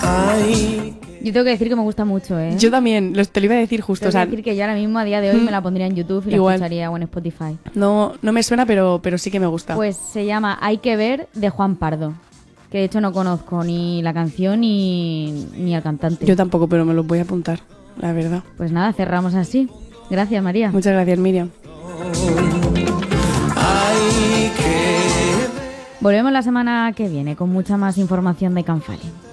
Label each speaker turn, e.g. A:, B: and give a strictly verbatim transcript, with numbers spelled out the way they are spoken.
A: Yo tengo que decir que me gusta mucho, ¿eh?
B: Yo también, lo- te lo iba a decir justo.
A: Tengo
B: O sea,
A: que decir que yo ahora mismo, a día de hoy, me la pondría en YouTube y la
B: igual.
A: escucharía o en Spotify.
B: no, no me suena, pero, pero sí que me gusta.
A: Pues se llama Hay que ver, de Juan Pardo. Que de hecho no conozco ni la canción ni, ni al cantante.
B: Yo tampoco, pero me lo voy a apuntar, la verdad.
A: Pues nada, cerramos así. Gracias, María.
B: Muchas gracias, Miriam.
A: Volvemos la semana que viene con mucha más información de Canfali.